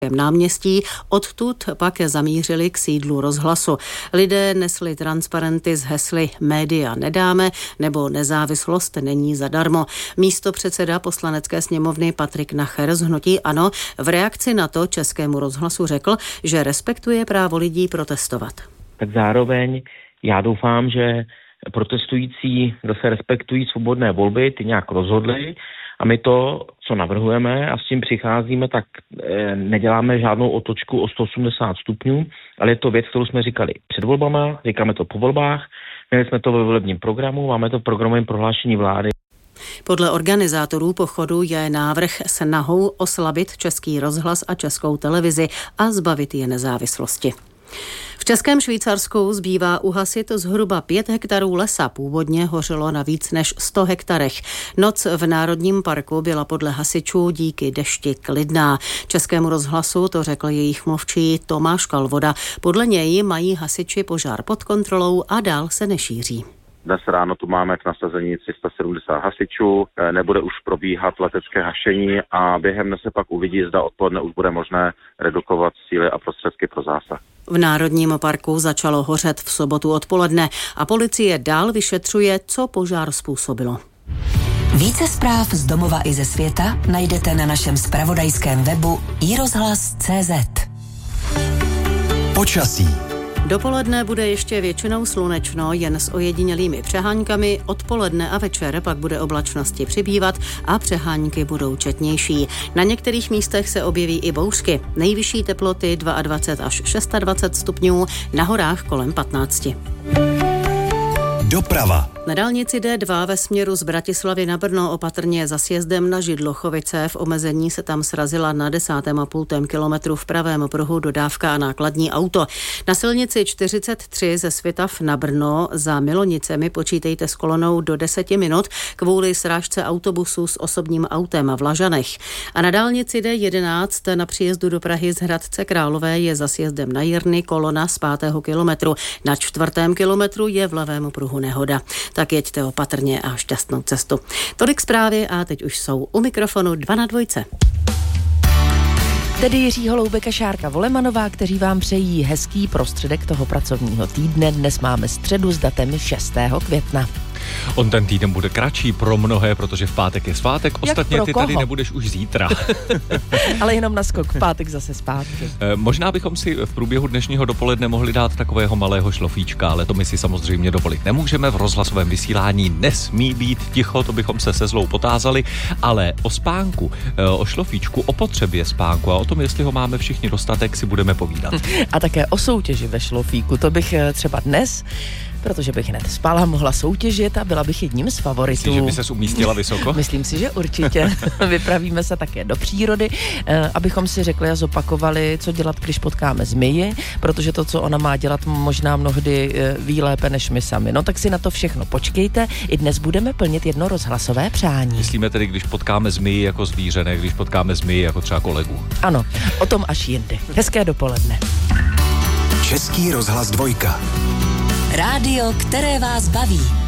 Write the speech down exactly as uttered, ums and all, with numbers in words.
náměstí, odtud pak zamířili k sídlu Rozhlasu. Lidé nesli transparenty s hesly Média nedáme nebo Nezávislost není zadarmo. Místopředseda Poslanecké sněmovny Patrik Nacher z hnutí ANO v reakci na to Českému rozhlasu řekl, že respektuje právo lidí protestovat. Tak zároveň já doufám, že protestující zase respektují svobodné volby, ty nějak rozhodli a my to, co navrhujeme a s tím přicházíme, tak e, neděláme žádnou otočku o sto osmdesát stupňů, ale je to věc, kterou jsme říkali před volbama, říkáme to po volbách, měli jsme to ve volebním programu, máme to v programovém prohlášení vlády. Podle organizátorů pochodu je návrh snahou oslabit Český rozhlas a Českou televizi a zbavit je nezávislosti. V Českém Švýcarsku zbývá uhasit zhruba pět hektarů lesa. Původně hořelo na víc než sto hektarech. Noc v Národním parku byla podle hasičů díky dešti klidná. Českému rozhlasu to řekl jejich mluvčí Tomáš Kalvoda. Podle něj mají hasiči požár pod kontrolou a dál se nešíří. Dnes ráno tu máme k nasazení tři sta sedmdesát hasičů, nebude už probíhat letecké hašení a během dne se pak uvidí, zda odpoledne už bude možné redukovat síly a prostředky pro zásah. V Národním parku začalo hořet v sobotu odpoledne a policie dál vyšetřuje, co požár způsobilo. Více zpráv z domova i ze světa najdete na našem zpravodajském webu i rozhlas tečka cé zet. Počasí. Dopoledne bude ještě většinou slunečno, jen s ojedinělými přeháňkami, odpoledne a večer pak bude oblačnosti přibývat a přehánky budou četnější. Na některých místech se objeví i bouřky. Nejvyšší teploty dvacet dva až dvacet šest stupňů, na horách kolem patnáct. Doprava. Na dálnici D dva ve směru z Bratislavy na Brno opatrně za sjezdem na Židlochovice. V omezení se tam srazila na desátém a půltém kilometru v pravém pruhu dodávka a nákladní auto. Na silnici čtyřicet tři ze Svitav na Brno za Milonicemi počítejte s kolonou do deseti minut kvůli srážce autobusu s osobním autem v Lažanech. A na dálnici D jedenáct na příjezdu do Prahy z Hradce Králové je za sjezdem na Jirny kolona z pátého kilometru. Na čtvrtém kilometru je v levém pruhu nehoda. Tak jeďte opatrně a šťastnou cestu. Tolik zprávy a teď už jsou u mikrofonu dva na dvojce. Tedy Jiří Holoubek a Šárka Volemanová, kteří vám přejí hezký prostředek toho pracovního týdne. Dnes máme středu s datem šestého května. On ten týden bude kratší pro mnohé, protože v pátek je svátek, ostatně ty koho? Tady nebudeš už zítra. Ale jenom na skok, v pátek zase zpátky. E, možná bychom si v průběhu dnešního dopoledne mohli dát takového malého šlofíčka, ale to my si samozřejmě dovolit nemůžeme. V rozhlasovém vysílání nesmí být ticho, to bychom se se zlou potázali, ale o spánku, o šlofíčku, o potřebě spánku a o tom, jestli ho máme všichni dostatek, si budeme povídat. A také o soutěži ve šlofíku, to bych třeba dnes... protože bych hned spala, mohla soutěžit a byla bych jedním z favoritů. Myslíš, že by ses umístila vysoko? Myslím si, že určitě. Vypravíme se také do přírody, abychom si řekli a zopakovali, co dělat, když potkáme zmiji, protože to, co ona má dělat, možná mnohdy ví lépe než my sami. No tak si na to všechno počkejte. I dnes budeme plnit jedno rozhlasové přání. Myslíme tedy, když potkáme zmiji jako zvíře, ne když potkáme zmiji jako třeba kolegu. Ano, o tom až jindy. Hezké dopoledne. Český rozhlas dvojka. Rádio, které vás baví.